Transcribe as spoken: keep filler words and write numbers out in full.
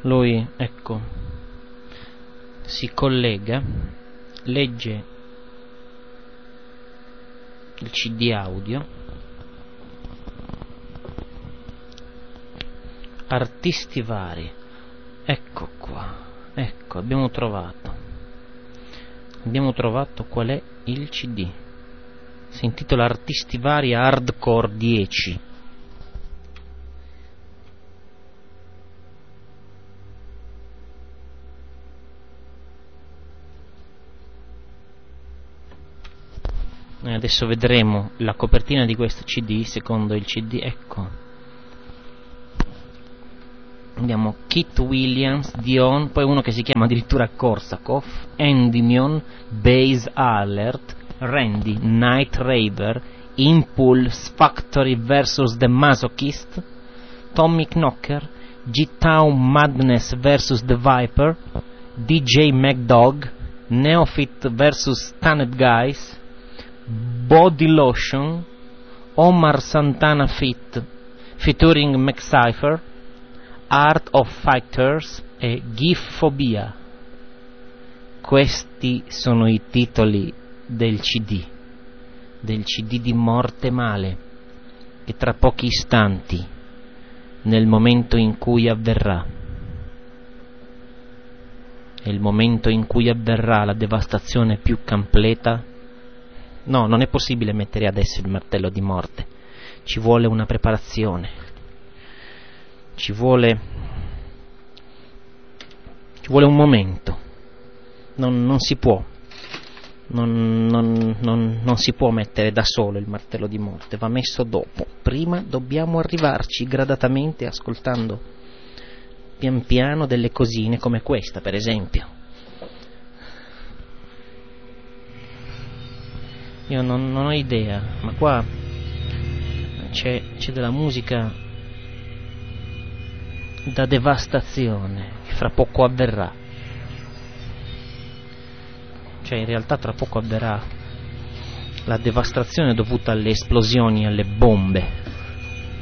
Lui, ecco, si collega, legge il C D audio, artisti vari, ecco qua, ecco, abbiamo trovato, abbiamo trovato qual è il C D, si intitola Artisti vari Hardcore dieci. E adesso vedremo la copertina di questo C D, secondo il C D, ecco. Abbiamo Keith Williams, Dion, poi uno che si chiama addirittura Korsakov, Endymion, Base Alert, Randy, Night Raver, Impulse Factory versus The Masochist, Tommy Knocker, G-Town Madness versus The Viper, D J MacDog, Neophyte versus Stunned Guys, Body Lotion, Omar Santana Fit featuring McCypher, Art of Fighters e Gifphobia. Questi sono i titoli del C D, del C D di Morte Male, che tra pochi istanti, nel momento in cui avverrà, è il momento in cui avverrà la devastazione più completa. No, non è possibile mettere adesso il martello di morte, ci vuole una preparazione, ci vuole ci vuole un momento, non, non si può non, non, non, non si può mettere da solo il martello di morte, va messo dopo. Prima dobbiamo arrivarci gradatamente, ascoltando pian piano delle cosine come questa, per esempio. Io non, non ho idea, ma qua c'è, c'è della musica da devastazione che fra poco avverrà. Cioè in realtà tra poco avverrà la devastazione dovuta alle esplosioni, alle bombe.